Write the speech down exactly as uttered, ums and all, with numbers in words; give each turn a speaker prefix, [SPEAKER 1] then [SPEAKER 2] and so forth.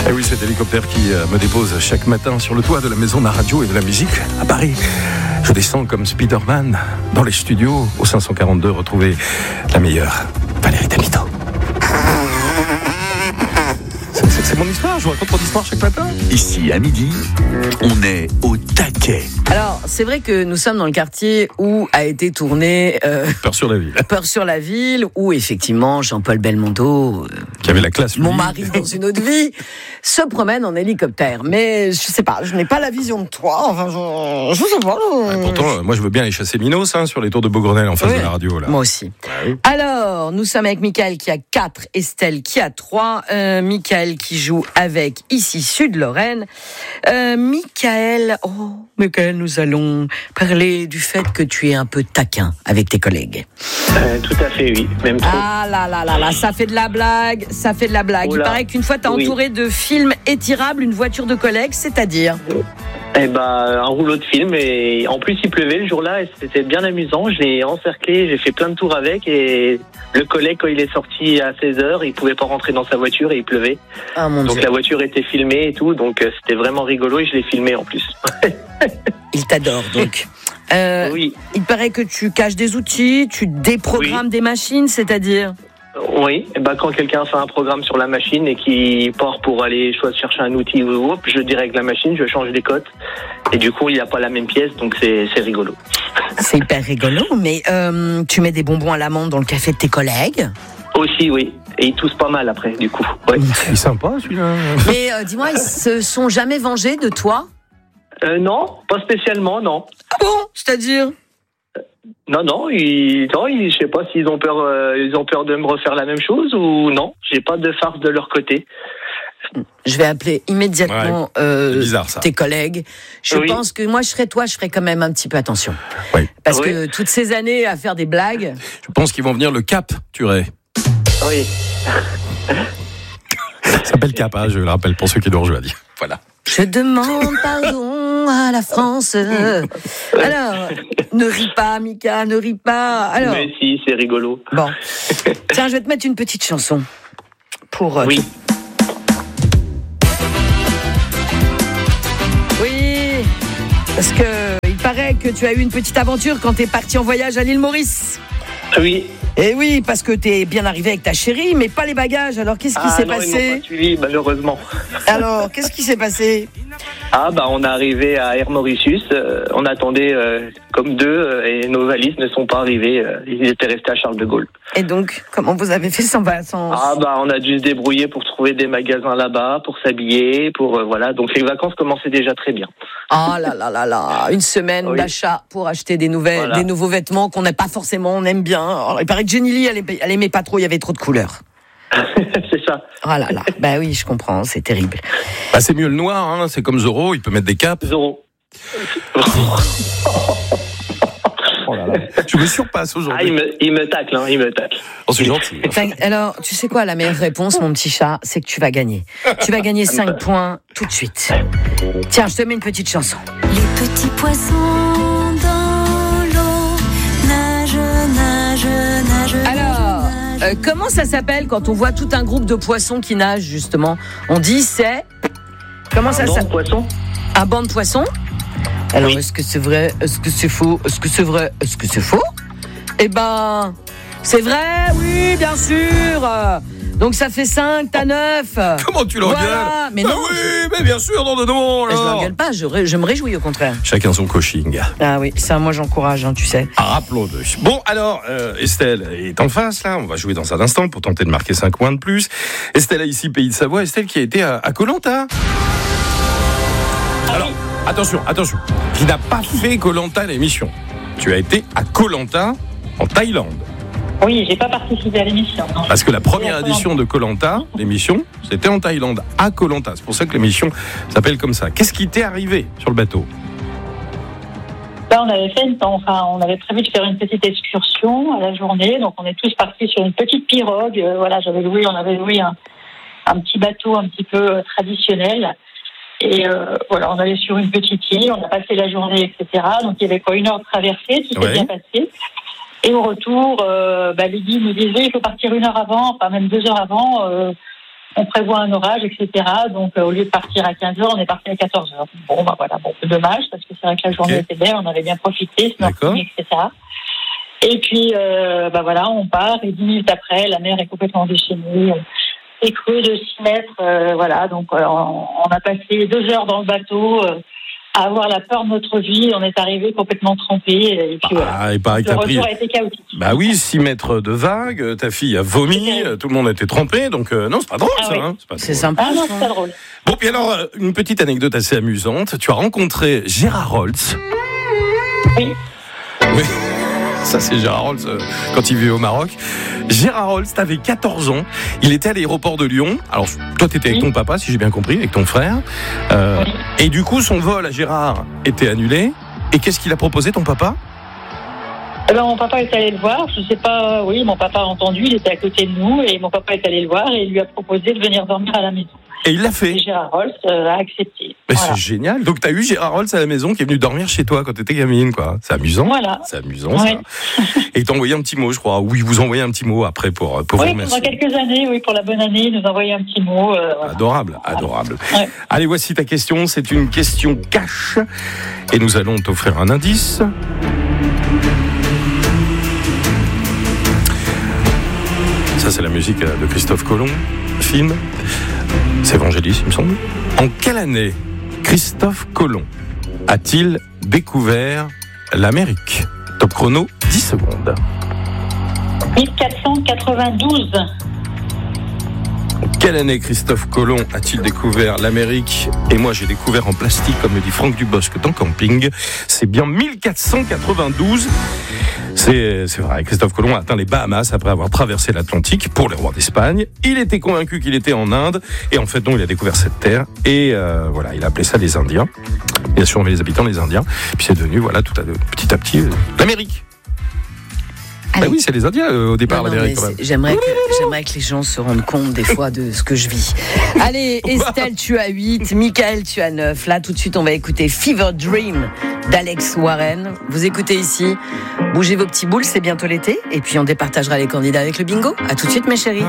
[SPEAKER 1] Et oui, cet hélicoptère qui me dépose chaque matin sur le toit de la maison de la radio et de la musique à Paris. Je descends comme Spider-Man dans les studios au cinq cent quarante-deux, retrouver la meilleure, Valérie Damito. C'est, c'est, c'est mon histoire, je vous raconte mon histoire chaque matin.
[SPEAKER 2] Ici, à midi, on est au taquet.
[SPEAKER 3] Alors, c'est vrai que nous sommes dans le quartier où a été tourné euh,
[SPEAKER 1] Peur sur la ville.
[SPEAKER 3] Peur sur la ville, où effectivement Jean-Paul Belmondo, euh,
[SPEAKER 1] qui avait la classe, lui.
[SPEAKER 3] Mon mari dans une autre vie, se promène en hélicoptère. Mais je sais pas, je n'ai pas la vision de toi. Enfin, je, je sais pas. Je...
[SPEAKER 1] Ouais, pourtant, moi je veux bien aller chasser Minos hein, sur les tours de Beaugrenelle en face
[SPEAKER 3] oui,
[SPEAKER 1] de la radio. Là.
[SPEAKER 3] Moi aussi.
[SPEAKER 1] Ah, oui.
[SPEAKER 3] Alors, nous sommes avec Michael qui a quatre, Estelle qui a trois, euh, Michael qui joue avec ici Sud-Lorraine. Euh, Michael, oh, Michael, nous allons parler du fait que tu es un peu taquin avec tes collègues.
[SPEAKER 4] Euh, tout à fait, oui, même trop.
[SPEAKER 3] Ah là là là là, ça fait de la blague, ça fait de la blague.
[SPEAKER 4] Oula.
[SPEAKER 3] Il paraît qu'une fois, t'as
[SPEAKER 4] Oui.
[SPEAKER 3] entouré de films étirables une voiture de collègues, c'est-à-dire
[SPEAKER 4] Eh ben, un rouleau de film et en plus il pleuvait le jour-là et c'était bien amusant. Je l'ai encerclé, j'ai fait plein de tours avec et le collègue quand il est sorti à seize heures, il pouvait pas rentrer dans sa voiture et il pleuvait.
[SPEAKER 3] Ah mon
[SPEAKER 4] Donc
[SPEAKER 3] Dieu.
[SPEAKER 4] la voiture était filmée et tout, donc euh, c'était vraiment rigolo et je l'ai filmé en plus.
[SPEAKER 3] Il t'adore donc. Euh,
[SPEAKER 4] Oui,
[SPEAKER 3] Il paraît que tu caches des outils, tu déprogrammes
[SPEAKER 4] Oui.
[SPEAKER 3] des machines, c'est-à-dire
[SPEAKER 4] oui. Eh ben, quand quelqu'un fait un programme sur la machine et qui part pour aller choisir chercher un outil ou autre, je dérègle la machine, je change des cotes et du coup il n'y a pas la même pièce, donc c'est, c'est rigolo.
[SPEAKER 3] C'est hyper rigolo, mais euh, tu mets des bonbons à l'amande dans le café de tes collègues.
[SPEAKER 4] Aussi, oui. Et ils toussent pas mal après, du coup. Ouais.
[SPEAKER 1] Il est sympa celui-là.
[SPEAKER 3] Mais euh, dis-moi, ils se sont jamais vengés de toi?
[SPEAKER 4] Euh, non, pas spécialement, non.
[SPEAKER 3] Ah bon? C'est-à-dire?
[SPEAKER 4] Non, non, ils, non, ils, je sais pas s'ils ont peur, euh, ils ont peur de me refaire la même chose ou non. J'ai pas de farce de leur côté.
[SPEAKER 3] Je vais appeler immédiatement
[SPEAKER 1] Ouais,
[SPEAKER 3] euh,
[SPEAKER 1] c'est bizarre, ça.
[SPEAKER 3] tes collègues. Je
[SPEAKER 4] Oui.
[SPEAKER 3] pense que moi, je serais toi, je ferais quand même un petit peu attention.
[SPEAKER 1] Oui.
[SPEAKER 3] Parce
[SPEAKER 4] Oui.
[SPEAKER 3] que toutes ces années à faire des blagues,
[SPEAKER 1] Je pense qu'ils vont venir le Cap, Turet.
[SPEAKER 4] Oui.
[SPEAKER 1] Ça s'appelle Cap, hein, je le rappelle pour ceux qui nous rejoignent. Voilà.
[SPEAKER 3] je demande pardon à la France. Alors, ne ris pas, Mika, ne ris pas. Alors,
[SPEAKER 4] Mais si, c'est rigolo.
[SPEAKER 3] bon. Tiens, je vais te mettre une petite chanson pour. euh,
[SPEAKER 4] Oui.
[SPEAKER 3] Oui, parce que il paraît que tu as eu une petite aventure quand t'es parti en voyage à l'île Maurice.
[SPEAKER 4] Oui.
[SPEAKER 3] Et oui, parce que t'es bien arrivé avec ta chérie, mais pas les bagages. Alors, qu'est-ce qui
[SPEAKER 4] Ah
[SPEAKER 3] s'est
[SPEAKER 4] non, ils
[SPEAKER 3] passé
[SPEAKER 4] m'ont pas suivi, malheureusement.
[SPEAKER 3] Alors, qu'est-ce qui s'est passé?
[SPEAKER 4] Ah bah on est arrivé à Air Mauritius, euh, on attendait euh, comme deux euh, et nos valises ne sont pas arrivées, euh, ils étaient restés à Charles de Gaulle.
[SPEAKER 3] Et donc, comment vous avez fait sans vacances?
[SPEAKER 4] Ah bah on a dû se débrouiller pour trouver des magasins là-bas, pour s'habiller, pour euh, voilà. Donc les vacances commençaient déjà très bien.
[SPEAKER 3] Ah là là là là, une semaine
[SPEAKER 4] Oui.
[SPEAKER 3] d'achat pour acheter des nouvelles,
[SPEAKER 4] Voilà.
[SPEAKER 3] des nouveaux vêtements qu'on n'a pas forcément, on aime bien. Alors, il paraît que Jenny Lee, elle, aimait- elle aimait pas trop, il y avait trop de couleurs.
[SPEAKER 4] C'est ça.
[SPEAKER 3] Oh là là, bah oui, je comprends, c'est terrible.
[SPEAKER 1] Bah, c'est mieux le noir, hein, c'est comme Zorro, il peut mettre des capes.
[SPEAKER 4] Zéro.
[SPEAKER 1] Oh là là. Je me surpasse
[SPEAKER 4] Ah,
[SPEAKER 1] aujourd'hui.
[SPEAKER 4] il me, il me tacle, hein, il me tacle.
[SPEAKER 1] Oh, c'est gentil.
[SPEAKER 3] Enfin, alors, tu sais quoi, la meilleure réponse, mon petit chat, c'est que tu vas gagner. Tu vas gagner cinq points tout de suite. Tiens, je te mets une petite chanson.
[SPEAKER 5] Les petits poissons dans l'eau nagent, nagent, nagent.
[SPEAKER 3] Alors, euh, comment ça s'appelle quand on voit tout un groupe de poissons qui nagent, justement? On dit c'est... Comment ça
[SPEAKER 4] Bon,
[SPEAKER 3] s'appelle?
[SPEAKER 4] poisson.
[SPEAKER 3] Un banc de poissons? Alors,
[SPEAKER 4] Oui.
[SPEAKER 3] est-ce que c'est vrai? Est-ce que c'est faux? Est-ce que c'est vrai? Est-ce que c'est faux? Eh ben, c'est vrai, oui, bien sûr. Donc ça fait cinq, t'as neuf.
[SPEAKER 1] Comment tu l'engueules?
[SPEAKER 3] Voilà, mais
[SPEAKER 1] Ah
[SPEAKER 3] non,
[SPEAKER 1] oui, mais bien sûr, non, non, non.
[SPEAKER 3] Je
[SPEAKER 1] alors.
[SPEAKER 3] l'engueule pas, je, ré- je me réjouis au contraire.
[SPEAKER 1] Chacun son coaching.
[SPEAKER 3] Ah oui, ça, moi j'encourage, hein, tu sais.
[SPEAKER 1] Ah, rappelons-le. Bon, alors, euh, Estelle est en face, là. On va jouer dans un instant pour tenter de marquer cinq points de plus. Estelle a ici, Pays de Savoie. Estelle qui a été à Koh-Lanta. Alors, attention, attention. Qui n'a pas fait Koh-Lanta l'émission. Tu as été à Koh-Lanta en Thaïlande.
[SPEAKER 6] Oui, j'ai pas participé à l'émission. non.
[SPEAKER 1] Parce que la première
[SPEAKER 6] Oui, à
[SPEAKER 1] édition de Koh-Lanta, l'émission, c'était en Thaïlande, à Koh-Lanta. C'est pour ça que l'émission s'appelle comme ça. Qu'est-ce qui t'est arrivé sur le bateau?
[SPEAKER 6] Là, on avait fait, une, enfin, on avait prévu de faire une petite excursion à la journée, donc on est tous partis sur une petite pirogue. Euh, voilà, j'avais loué, on avait loué un, un petit bateau un petit peu euh, traditionnel. Et euh, voilà, on allait sur une petite île, on a passé la journée, et cetera. Donc il y avait quoi, une heure de traversée, tout s'est
[SPEAKER 1] Ouais.
[SPEAKER 6] bien passé. Et au retour, euh, bah, les guides nous disaient il faut partir une heure avant, enfin même deux heures avant, euh, on prévoit un orage, et cetera. Donc, euh, au lieu de partir à quinze heures, on est parti à quatorze heures. Bon, bah voilà, bon, c'est dommage, parce que c'est vrai que la journée
[SPEAKER 1] Okay.
[SPEAKER 6] était belle, on avait bien profité,
[SPEAKER 1] D'accord.
[SPEAKER 6] et cetera. Et puis, euh, bah voilà, on part, et dix minutes après, la mer est complètement déchaînée. C'est creux de six mètres, euh, voilà. Donc, euh, on, on a passé deux heures dans le bateau, euh, à avoir la peur de notre vie. On est arrivé complètement trempé. Et puis, voilà.
[SPEAKER 1] Ah, il paraît que
[SPEAKER 6] Le
[SPEAKER 1] t'as pris.
[SPEAKER 6] retour a été chaotique.
[SPEAKER 1] Bah oui, six mètres de vagues, ta fille a vomi,
[SPEAKER 6] C'était-
[SPEAKER 1] tout le monde était trempé, donc euh, non, c'est pas drôle
[SPEAKER 6] Ah
[SPEAKER 1] ça.
[SPEAKER 6] oui.
[SPEAKER 1] Hein, c'est pas
[SPEAKER 3] C'est
[SPEAKER 1] drôle.
[SPEAKER 3] sympa.
[SPEAKER 6] Ah non, c'est pas drôle.
[SPEAKER 1] Bon, puis alors, euh, une petite anecdote assez amusante. Tu as rencontré Gérard Holtz.
[SPEAKER 6] Oui.
[SPEAKER 1] Oui. Ça, c'est Gérard Holtz euh, quand il vivait au Maroc. Gérard Holtz, t'avais quatorze ans. Il était à l'aéroport de Lyon. Alors, toi, t'étais avec
[SPEAKER 6] Oui.
[SPEAKER 1] ton papa, si j'ai bien compris, avec ton frère. Euh,
[SPEAKER 6] Oui.
[SPEAKER 1] Et du coup, son vol à Gérard était annulé. Et qu'est-ce qu'il a proposé, ton papa?
[SPEAKER 6] Eh ben, mon papa est allé le voir. Je sais pas, oui, mon papa a entendu. Il était à côté de nous et mon papa est allé le voir et il lui a proposé de venir dormir à la maison.
[SPEAKER 1] Et il l'a fait.
[SPEAKER 6] Et Gérard Holtz euh, a accepté.
[SPEAKER 1] Mais
[SPEAKER 6] Voilà.
[SPEAKER 1] c'est génial. Donc, t'as eu Gérard Holtz à la maison qui est venu dormir chez toi quand t'étais gamine, quoi. C'est amusant.
[SPEAKER 6] Voilà.
[SPEAKER 1] C'est amusant,
[SPEAKER 6] Ouais.
[SPEAKER 1] ça. Et il t'a envoyé un petit mot, je crois. Oui, vous envoyez un petit mot après pour, pour vous
[SPEAKER 6] Oui,
[SPEAKER 1] remercier.
[SPEAKER 6] pendant quelques années, oui, pour la bonne année, il nous a envoyé un petit mot. euh, voilà.
[SPEAKER 1] Adorable, adorable.
[SPEAKER 6] Ouais.
[SPEAKER 1] Allez, voici ta question. C'est une question cash. Et nous allons t'offrir un indice. Ça, c'est la musique de Christophe Colomb, film. C'est Vangelis, il me semble. En quelle année Christophe Colomb a-t-il découvert l'Amérique? Top chrono, dix secondes.
[SPEAKER 6] mille quatre cent quatre-vingt-douze.
[SPEAKER 1] En quelle année Christophe Colomb a-t-il découvert l'Amérique? Et moi, j'ai découvert en plastique, comme le dit Franck Dubosc dans Camping. C'est bien mille quatre cent quatre-vingt-douze. C'est, c'est vrai, Christophe Colomb a atteint les Bahamas après avoir traversé l'Atlantique pour les rois d'Espagne. Il était convaincu qu'il était en Inde. Et en fait, non, il a découvert cette terre. Et euh, voilà, il a appelé ça les Indiens. Il a surnommé les habitants les Indiens. Puis c'est devenu, voilà, tout à, petit à petit, euh, l'Amérique.
[SPEAKER 3] Allez.
[SPEAKER 1] Bah oui, c'est les Indiens euh, au départ,
[SPEAKER 3] Non, non,
[SPEAKER 1] l'Amérique.
[SPEAKER 3] mais
[SPEAKER 1] quand même.
[SPEAKER 3] c'est- J'aimerais que, j'aimerais que les gens se rendent compte des fois de ce que je vis. Allez, Estelle, tu as huit, Michael, tu as neuf. Là, tout de suite, on va écouter Fever Dream d'Alex Warren. Vous écoutez ici. Bougez vos petits boules, c'est bientôt l'été. Et puis, on départagera les candidats avec le bingo. À tout de suite, mes chéris.